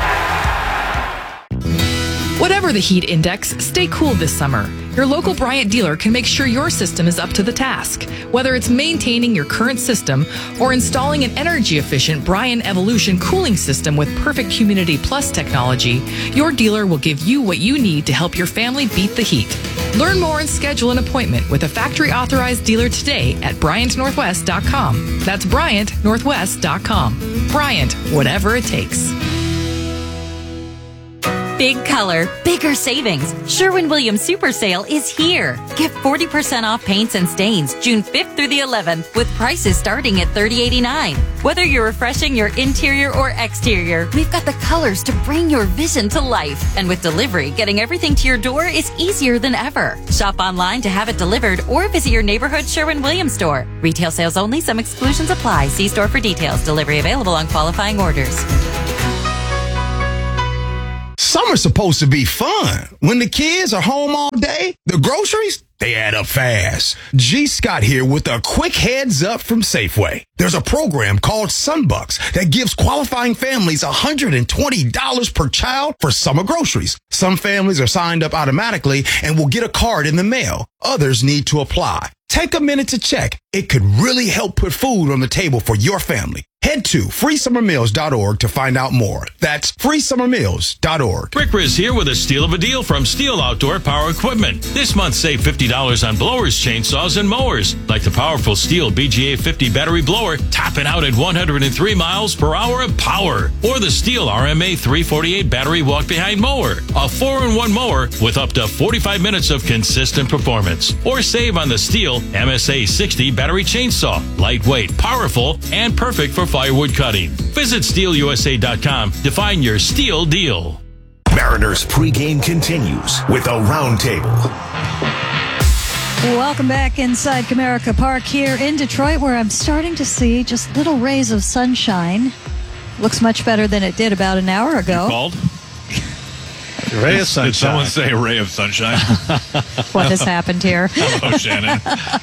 Whatever the heat index, stay cool this summer. Your local Bryant dealer can make sure your system is up to the task. Whether it's maintaining your current system or installing an energy-efficient Bryant Evolution cooling system with perfect Humidity Plus technology, your dealer will give you what you need to help your family beat the heat. Learn more and schedule an appointment with a factory-authorized dealer today at BryantNorthwest.com. That's BryantNorthwest.com. Bryant, whatever it takes. Big color, bigger savings. Sherwin-Williams Super Sale is here. Get 40% off paints and stains June 5th through the 11th with prices starting at $30.89. Whether you're refreshing your interior or exterior, we've got the colors to bring your vision to life. And with delivery, getting everything to your door is easier than ever. Shop online to have it delivered or visit your neighborhood Sherwin-Williams store. Retail sales only. Some exclusions apply. See store for details. Delivery available on qualifying orders. Summer's supposed to be fun. When the kids are home all day, the groceries, they add up fast. G. Scott here with a quick heads up from Safeway. There's a program called Sunbucks that gives qualifying families $120 per child for summer groceries. Some families are signed up automatically and will get a card in the mail. Others need to apply. Take a minute to check. It could really help put food on the table for your family. Head to freesummermeals.org to find out more. That's freesummermeals.org. Rick Riz here with a steal of a deal from Steel Outdoor Power Equipment. This month, save $50 on blowers, chainsaws, and mowers. Like the powerful Steel BGA 50 battery blower, topping out at 103 miles per hour of power. Or the Steel RMA 348 battery walk-behind mower. A 4-in-1 mower with up to 45 minutes of consistent performance. Or save on the Steel MSA 60 battery chainsaw. Lightweight, powerful, and perfect for firewood cutting. Visit SteelUSA.com to find your Steel deal. Mariners pregame continues with a roundtable. Welcome back inside Comerica Park here in Detroit, where I'm starting to see just little rays of sunshine. Looks much better than it did about an hour ago. You called? Ray of sunshine. Did someone say ray of sunshine? What has happened here? Hello, Shannon.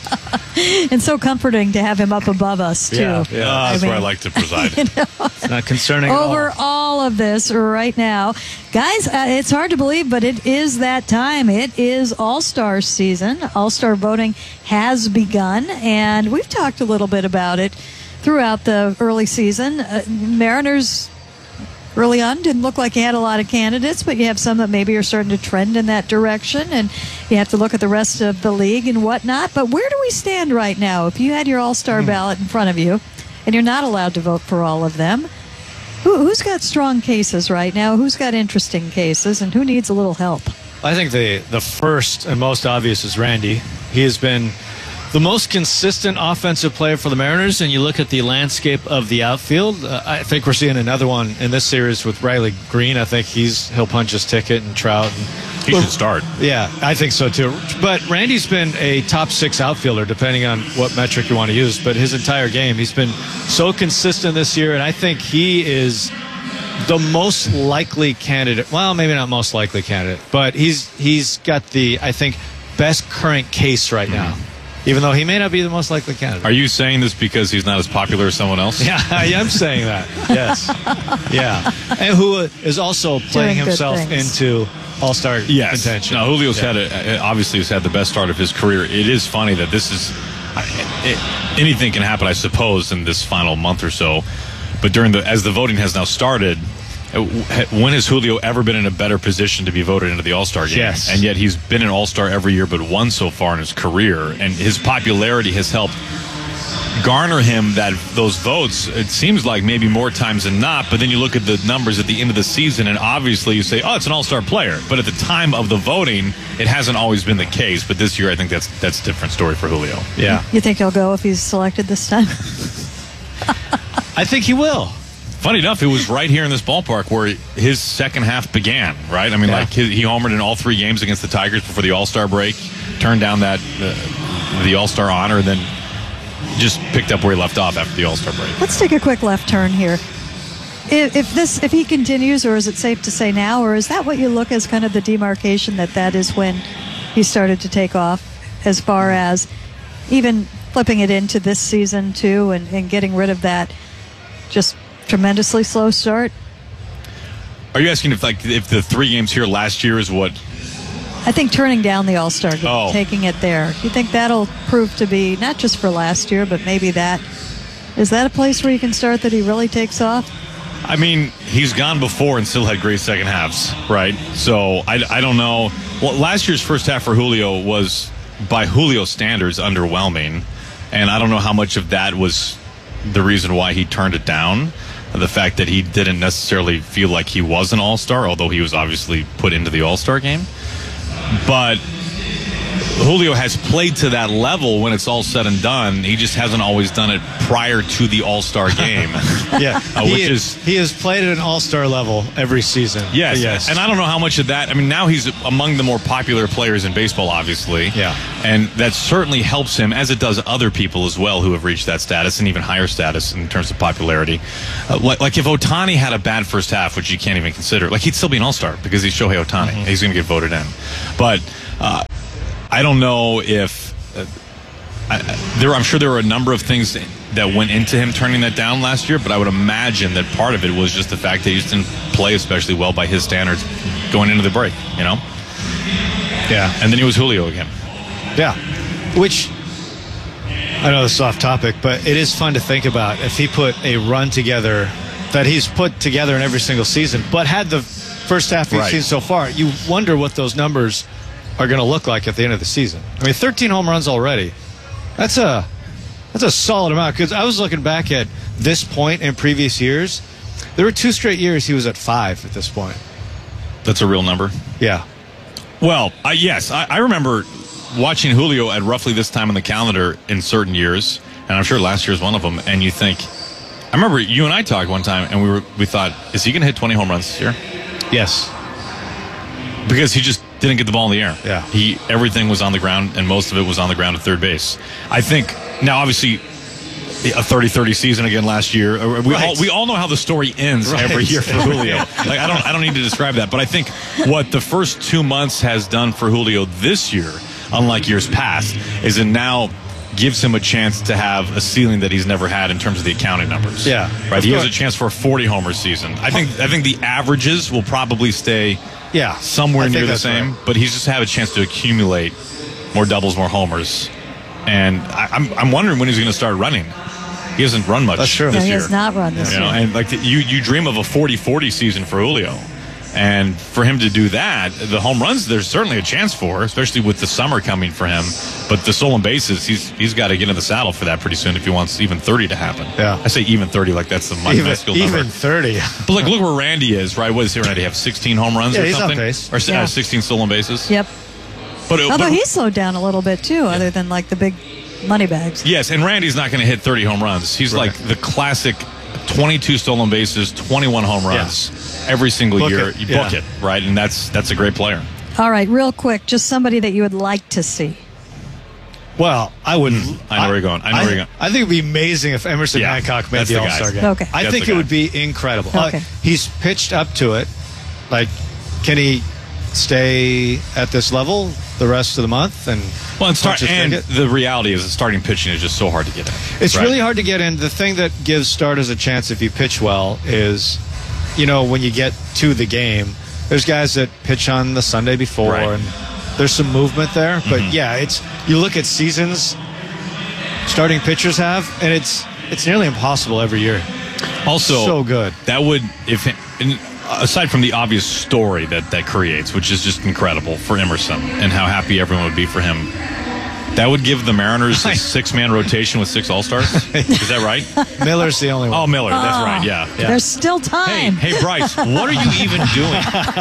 And so comforting to have him up above us, too. Yeah, that's where I like to preside. It's not concerning at all. Over all of this right now. Guys, it's hard to believe, but it is that time. It is All-Star season. All-Star voting has begun, and we've talked a little bit about it throughout the early season. Mariners early on didn't look like you had a lot of candidates, but you have some that maybe are starting to trend in that direction, and you have to look at the rest of the league and whatnot. But where do we stand right now? If you had your All-Star ballot in front of you and you're not allowed to vote for all of them, who's got strong cases right now? Who's got interesting cases, and who needs a little help? I think the first and most obvious is Randy. He has been the most consistent offensive player for the Mariners, and you look at the landscape of the outfield, I think we're seeing another one in this series with Riley Green. I think he'll punch his ticket, and Trout. He should start. Yeah, I think so too. But Randy's been a top 6 outfielder, depending on what metric you want to use. But his entire game, he's been so consistent this year, and I think he is the most likely candidate. Well, maybe not most likely candidate, but he's got the, I think, best current case right now. Even though he may not be the most likely candidate. Are you saying this because he's not as popular as someone else? Yeah, I am saying that. Yes. Yeah. And who is also playing himself into All-Star contention. No, Julio's obviously has had the best start of his career. It is funny that this is anything can happen, I suppose, in this final month or so. But as the voting has now started, when has Julio ever been in a better position to be voted into the All-Star game? Yes. And yet he's been an All-Star every year but one so far in his career. And his popularity has helped garner him those votes. It seems like maybe more times than not. But then you look at the numbers at the end of the season, and obviously you say, oh, it's an All-Star player. But at the time of the voting, it hasn't always been the case. But this year, I think that's a different story for Julio. Yeah. You think he'll go if he's selected this time? I think he will. Funny enough, it was right here in this ballpark where his second half began, right? I mean, he homered in all 3 games against the Tigers before the All-Star break, turned down the All-Star honor, then just picked up where he left off after the All-Star break. Let's take a quick left turn here. If he continues, or is it safe to say now, or is that what you look as kind of the demarcation that is when he started to take off, as far as even flipping it into this season too, and getting rid of that just tremendously slow start? Are you asking if the 3 games here last year is what? I think turning down the All-Star game, taking it there. You think that'll prove to be not just for last year, but maybe is that a place where you can start that he really takes off? I mean, he's gone before and still had great second halves, right? So I don't know. Well, last year's first half for Julio was, by Julio standards, underwhelming, and I don't know how much of that was the reason why he turned it down. the fact that he didn't necessarily feel like he was an all-star, although he was obviously put into the all-star game. But Julio has played to that level when it's all said and done. He just hasn't always done it prior to the all-star game. Yeah, he has played at an all-star level every season. Yes, and I don't know how much of that. I mean, now he's among the more popular players in baseball, obviously. Yeah, and that certainly helps him, as it does other people as well who have reached that status and even higher status in terms of popularity. Like if Ohtani had a bad first half, which you can't even consider, like he'd still be an all-star because he's Shohei Ohtani. Mm-hmm. He's going to get voted in, but I don't know if I'm sure there were a number of things that went into him turning that down last year, but I would imagine that part of it was just the fact that he just didn't play especially well by his standards going into the break, you know? Yeah. And then he was Julio again. Yeah. Which, I know this is off topic, but it is fun to think about. If he put a run together that he's put together in every single season, but had the first half of the season so far, you wonder what those numbers are going to look like at the end of the season. I mean, 13 home runs already. That's a solid amount, because I was looking back at this point in previous years. There were 2 straight years he was at 5 at this point. That's a real number? Yeah. Well, yes. I remember watching Julio at roughly this time on the calendar in certain years, and I'm sure last year is one of them, and you think, I remember you and I talked one time, and we thought, is he going to hit 20 home runs this year? Yes. Because he just didn't get the ball in the air. Yeah. Everything was on the ground, and most of it was on the ground at third base. I think, now obviously, a 30-30 season again last year. We all know how the story ends every year for Julio. Like I don't need to describe that, but I think what the first 2 months has done for Julio this year, unlike years past, is it now gives him a chance to have a ceiling that he's never had in terms of the accounting numbers. Yeah. Right. He has a chance for a 40-homer season. I think the averages will probably stay somewhere near the same, right. But he's just had a chance to accumulate more doubles, more homers. And I'm wondering when he's going to start running. He hasn't run much this year. He has not run this year. And like you dream of a 40-40 season for Julio. And for him to do that, the home runs, there's certainly a chance for, especially with the summer coming for him. But the stolen bases, he's got to get in the saddle for that pretty soon if he wants even 30 to happen. Yeah. I say even 30 like that's the bicycle number. Even 30. But look where Randy is, right? What does he Randy have? 16 home runs or he's something? On pace. Or 16 stolen bases? Yep. Although he slowed down a little bit too, other than like the big money bags. Yes, and Randy's not going to hit 30 home runs. He's like the classic 22 stolen bases, 21 home runs every single year. You book it, right? And that's a great player. All right, real quick, just somebody that you would like to see. Well, I wouldn't. I know where you're going. I think it would be amazing if Emerson Hancock made the All-Star game. Okay. I think it would be incredible. Okay. He's pitched up to it. Like, can he stay at this level the rest of the month? And the reality is that starting pitching is just so hard to get in. It's really hard to get in. The thing that gives starters a chance if you pitch well is, when you get to the game, there's guys that pitch on the Sunday before, and there's some movement there. But you look at seasons starting pitchers have, and it's nearly impossible every year. Also, so good. That would, aside from the obvious story that creates, which is just incredible for Emerson and how happy everyone would be for him, that would give the Mariners a 6-man rotation with 6 All-Stars. Is that right? Miller's the only one. Oh, Miller. That's right. Yeah. There's still time. Hey, Bryce, what are you even doing?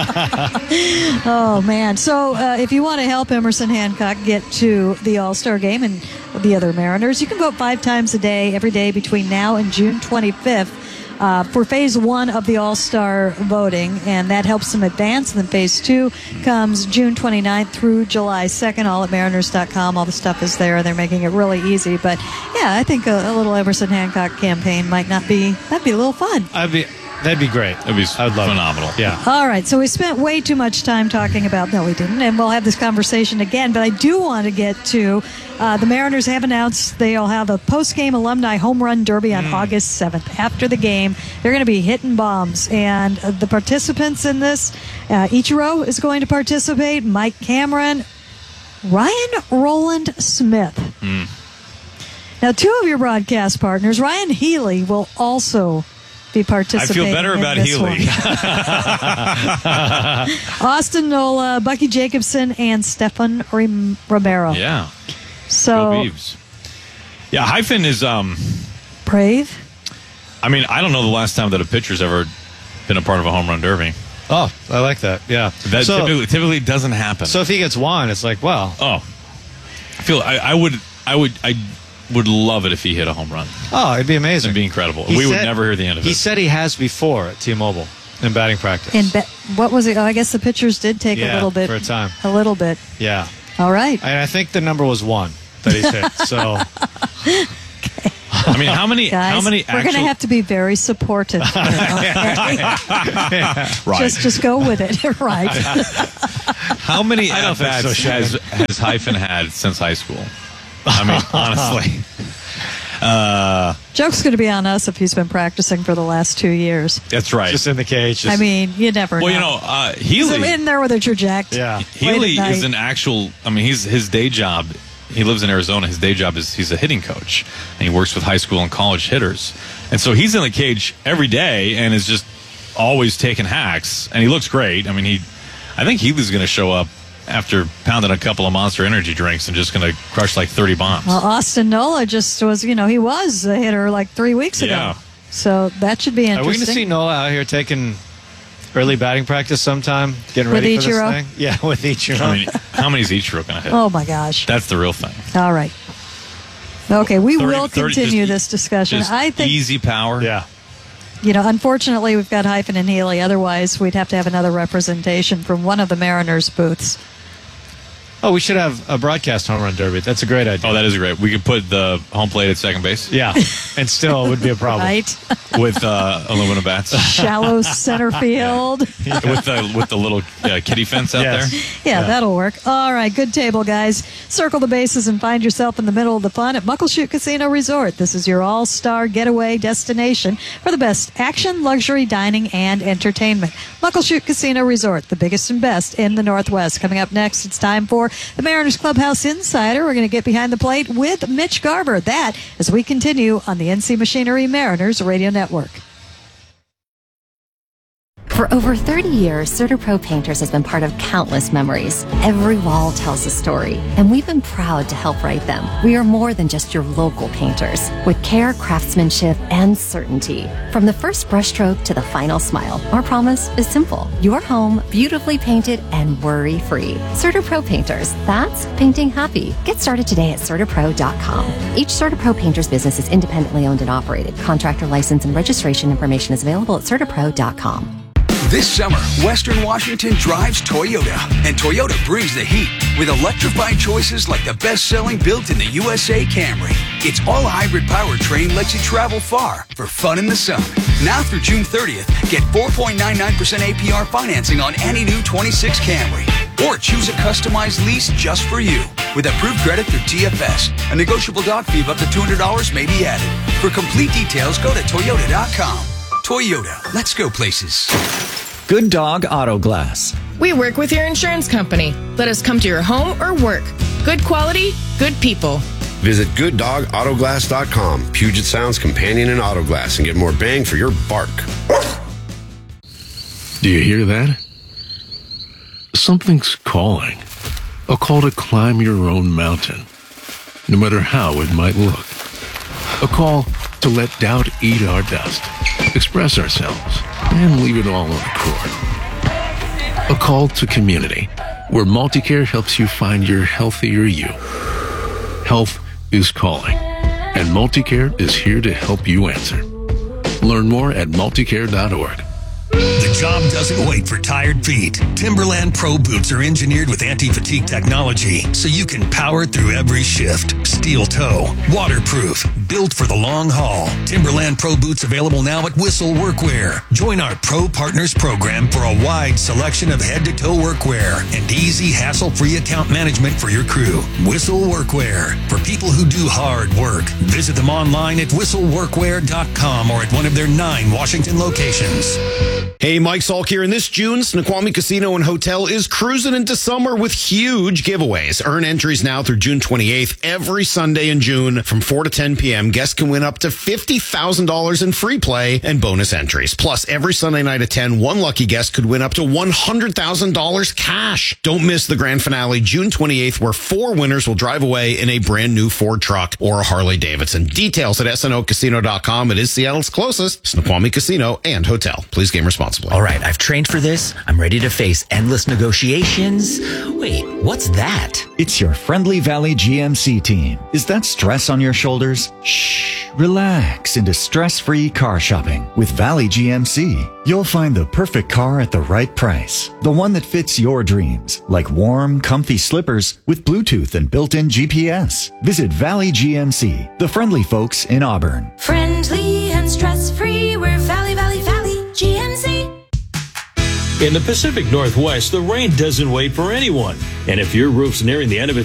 Oh, man. So if you want to help Emerson Hancock get to the All-Star game and the other Mariners, you can vote 5 times a day, every day between now and June 25th. For Phase 1 of the All-Star voting, and that helps them advance. And then Phase 2 comes June 29th through July 2nd, all at Mariners.com. All the stuff is there. They're making it really easy. But, I think a little Emerson Hancock campaign that'd be a little fun. That'd be great. I would love phenomenal. It. Yeah. All right, so we spent way too much time talking about, no, we didn't, and we'll have this conversation again, but I do want to get to the Mariners have announced they'll have a post-game alumni home run derby on August 7th. After the game, they're going to be hitting bombs, and the participants in this, Ichiro is going to participate, Mike Cameron, Ryan Roland Smith. Now, 2 of your broadcast partners, Ryan Healy, will also be participating. I feel better about Healy. Austin Nola, Bucky Jacobson, and Stefan Romero. Yeah. So, Hyphen is brave. I mean, I don't know the last time that a pitcher's ever been a part of a home run derby. Oh, I like that. Yeah. That typically doesn't happen. So if he gets one, it's like, well. Oh. I would love it if he hit a home run. Oh, it'd be amazing. It'd be incredible. We would never hear the end of it. He said he has before at T-Mobile in batting practice. What was it? Oh, I guess the pitchers did take a little bit. For a time. A little bit. Yeah. All right. And I think the number was 1 that he's hit. So. I mean, how many? Guys, how many? We're going to have to be very supportive. Right. Just go with it. Right. How many at-bats has Hyphen had since high school? I mean, honestly. Joke's going to be on us if he's been practicing for the last 2 years. That's right. Just in the cage. I mean, you never know. Well, you know, Healy. He's in there with a trajectory. Yeah. Healy is an actual, I mean, his day job, he lives in Arizona. His day job is he's a hitting coach. And he works with high school and college hitters. And so he's in the cage every day and is just always taking hacks. And he looks great. I mean, I think Healy's going to show up after pounding a couple of Monster Energy drinks and just going to crush like 30 bombs. Well, Austin Nola just was, he was a hitter like 3 weeks ago. Yeah. So that should be interesting. Are we going to see Nola out here taking early batting practice sometime? Getting ready for this thing? Yeah, with Ichiro. I mean, how many is Ichiro going to hit? Oh, my gosh. That's the real thing. All right. Okay, we will continue this discussion. I think easy power. Yeah. Unfortunately, we've got Hyphen and Healy. Otherwise, we'd have to have another representation from one of the Mariners' booths. Oh, we should have a broadcast home run derby. That's a great idea. Oh, that is great. We could put the home plate at second base. Yeah, and still it would be a problem. Right. With aluminum bats. Shallow center field. With the little kitty fence out there. Yeah, that'll work. All right, good table, guys. Circle the bases and find yourself in the middle of the fun at Muckleshoot Casino Resort. This is your all-star getaway destination for the best action, luxury, dining, and entertainment. Muckleshoot Casino Resort, the biggest and best in the Northwest. Coming up next, it's time for the Mariners Clubhouse Insider. We're going to get behind the plate with Mitch Garber. That as we continue on the NC Machinery Mariners Radio Network. For over 30 years, CertaPro Painters has been part of countless memories. Every wall tells a story, and we've been proud to help write them. We are more than just your local painters, with care, craftsmanship, and certainty. From the first brushstroke to the final smile, our promise is simple. Your home, beautifully painted and worry-free. CertaPro Painters, that's painting happy. Get started today at CertaPro.com. Each CertaPro Painters business is independently owned and operated. Contractor license and registration information is available at CertaPro.com. This summer, Western Washington drives Toyota, and Toyota brings the heat with electrified choices like the best-selling built in the USA Camry. Its all-hybrid powertrain lets you travel far for fun in the sun. Now through June 30th, get 4.99% APR financing on any new 26 Camry. Or choose a customized lease just for you. With approved credit through TFS, a negotiable doc fee of up to $200 may be added. For complete details, go to Toyota.com. Toyota, let's go places. Good Dog Auto Glass. We work with your insurance company. Let us come to your home or work. Good quality, good people. Visit GoodDogAutoGlass.com, Puget Sound's companion in auto glass, and get more bang for your bark. Do you hear that? Something's calling. A call to climb your own mountain, no matter how it might look. A call to let doubt eat our dust, express ourselves, and leave it all on the court. A call to community, where Multicare helps you find your healthier you. Health is calling, and Multicare is here to help you answer. Learn more at multicare.org. The job doesn't wait for tired feet. Timberland Pro Boots are engineered with anti-fatigue technology, so you can power through every shift. Steel toe, waterproof, built for the long haul. Timberland Pro Boots available now at Whistle Workwear. Join our Pro Partners program for a wide selection of head-to-toe workwear and easy, hassle-free account management for your crew. Whistle Workwear, for people who do hard work. Visit them online at whistleworkwear.com or at one of their 9 Washington locations. Hey, Mike Salk here, and this June, Snoqualmie Casino and Hotel is cruising into summer with huge giveaways. Earn entries now through June 28th. Every Sunday in June from 4 to 10 p.m., guests can win up to $50,000 in free play and bonus entries. Plus, every Sunday night at 10, one lucky guest could win up to $100,000 cash. Don't miss the grand finale June 28th, where 4 winners will drive away in a brand new Ford truck or a Harley Davidson. Details at snocasino.com. It is Seattle's closest Snoqualmie Casino and Hotel. Please game responsibly. All right, I've trained for this. I'm ready to face endless negotiations. Wait, what's that? It's your Friendly Valley GMC team. Is that stress on your shoulders? Shh, relax into stress-free car shopping. With Valley GMC, you'll find the perfect car at the right price. The one that fits your dreams, like warm, comfy slippers with Bluetooth and built-in GPS. Visit Valley GMC, the friendly folks in Auburn. Friendly and stress-free, we're Valley GMC. In the Pacific Northwest, the rain doesn't wait for anyone. And if your roof's nearing the end of its